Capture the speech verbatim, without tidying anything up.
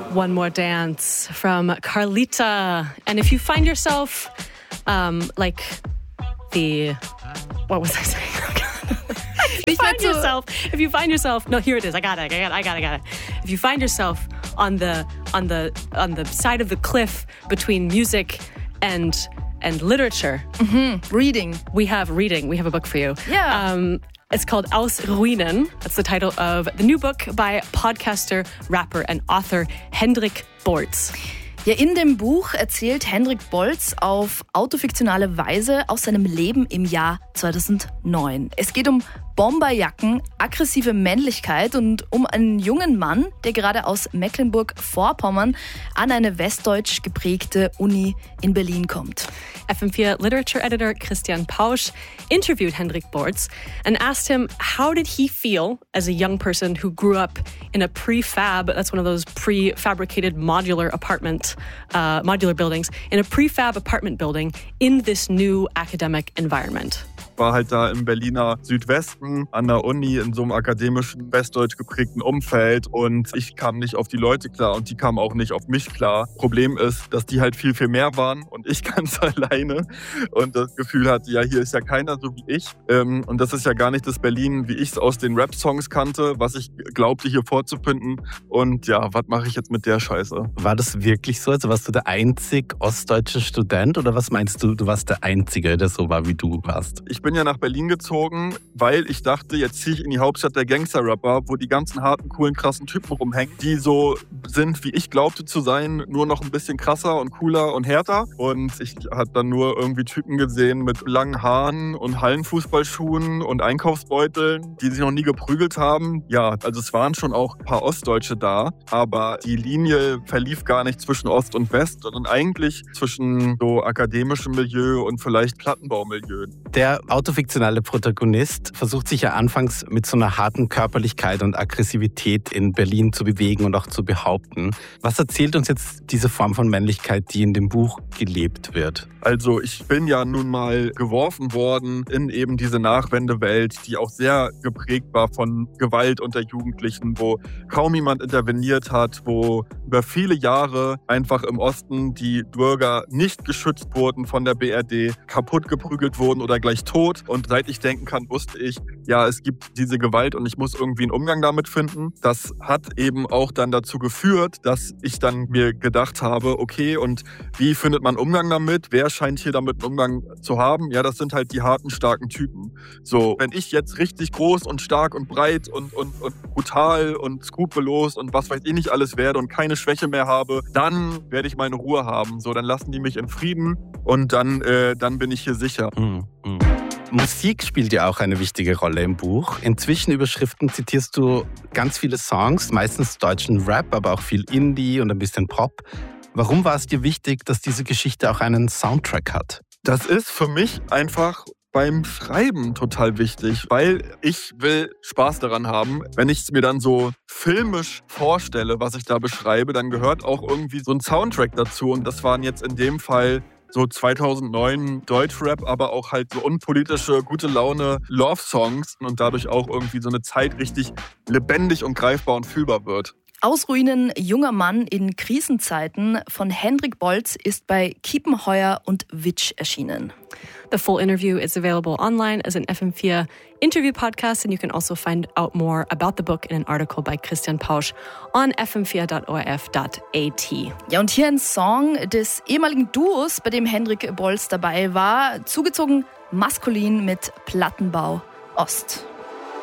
One More Dance from Carlita. And if you find yourself um, like the, what was I saying? if, you find yourself, if you find yourself, no, here it is. I got it. I got it. I got it. I got it. If you find yourself on the on the on the side of the cliff between music and and literature, mm-hmm. reading, we have reading. We have a book for you. Yeah. Um, It's called Aus Ruinen. That's the title of the new book by podcaster, rapper and author Hendrik Bolz. Ja, in dem Buch erzählt Hendrik Bolz auf autofiktionale Weise aus seinem Leben im Jahr zweitausendneun. Es geht um Bomberjacken, aggressive Männlichkeit und um einen jungen Mann, der gerade aus Mecklenburg-Vorpommern an eine westdeutsch geprägte Uni in Berlin kommt. F M vier Literature Editor Christian Pausch interviewed Hendrik Bolz and asked him how did he feel as a young person who grew up in a prefab, that's one of those prefabricated modular apartment, uh, modular buildings, in a prefab apartment building in this new academic environment. War halt da im Berliner Südwesten an der Uni in so einem akademischen, westdeutsch geprägten Umfeld und ich kam nicht auf die Leute klar und die kamen auch nicht auf mich klar. Problem ist, dass die halt viel, viel mehr waren und ich ganz alleine und das Gefühl hatte, ja, hier ist ja keiner so wie ich und das ist ja gar nicht das Berlin, wie ich es aus den Rap-Songs kannte, was ich glaubte hier vorzufinden und ja, was mache ich jetzt mit der Scheiße? War das wirklich so? Also warst du der einzig ostdeutsche Student oder was meinst du, du warst der Einzige, der so war, wie du warst? Ich bin ja nach Berlin gezogen, weil ich dachte, jetzt ziehe ich in die Hauptstadt der Gangster-Rapper, wo die ganzen harten, coolen, krassen Typen rumhängen, die so sind, wie ich glaubte zu sein, nur noch ein bisschen krasser und cooler und härter. Und ich habe dann nur irgendwie Typen gesehen mit langen Haaren und Hallenfußballschuhen und Einkaufsbeuteln, die sich noch nie geprügelt haben. Ja, also es waren schon auch ein paar Ostdeutsche da, aber die Linie verlief gar nicht zwischen Ost und West, sondern eigentlich zwischen so akademischem Milieu und vielleicht Plattenbaumilieu. Der autofiktionale Protagonist versucht sich ja anfangs mit so einer harten Körperlichkeit und Aggressivität in Berlin zu bewegen und auch zu behaupten. Was erzählt uns jetzt diese Form von Männlichkeit, die in dem Buch gelebt wird? Also ich bin ja nun mal geworfen worden in eben diese Nachwendewelt, die auch sehr geprägt war von Gewalt unter Jugendlichen, wo kaum jemand interveniert hat, wo über viele Jahre einfach im Osten die Bürger nicht geschützt wurden von der B R D, kaputt geprügelt wurden oder gleich tot. Und seit ich denken kann, wusste ich, ja, es gibt diese Gewalt und ich muss irgendwie einen Umgang damit finden. Das hat eben auch dann dazu geführt, dass ich dann mir gedacht habe, okay, und wie findet man Umgang damit? Wer scheint hier damit einen Umgang zu haben? Ja, das sind halt die harten, starken Typen. So, wenn ich jetzt richtig groß und stark und breit und, und, und brutal und skrupellos und was weiß ich nicht alles werde und keine Schwäche mehr habe, dann werde ich meine Ruhe haben. So, dann lassen die mich in Frieden und dann, äh, dann bin ich hier sicher. Mhm. Mhm. Musik spielt ja auch eine wichtige Rolle im Buch. In Zwischenüberschriften zitierst du ganz viele Songs, meistens deutschen Rap, aber auch viel Indie und ein bisschen Pop. Warum war es dir wichtig, dass diese Geschichte auch einen Soundtrack hat? Das ist für mich einfach beim Schreiben total wichtig, weil ich will Spaß daran haben. Wenn ich es mir dann so filmisch vorstelle, was ich da beschreibe, dann gehört auch irgendwie so ein Soundtrack dazu. Und das waren jetzt in dem Fall so zweitausendneun Deutschrap, aber auch halt so unpolitische, gute Laune Love-Songs und dadurch auch irgendwie so eine Zeit richtig lebendig und greifbar und fühlbar wird. Aus Ruinen, junger Mann in Krisenzeiten von Hendrik Bolz ist bei Kiepenheuer und Witsch erschienen. The full interview is available online as an F M vier interview podcast, and you can also find out more about the book in an article by Christian Pausch on f m vier dot o r f dot a t. Ja, und hier ein Song des ehemaligen Duos, bei dem Hendrik Bolz dabei war, zugezogen maskulin mit Plattenbau Ost.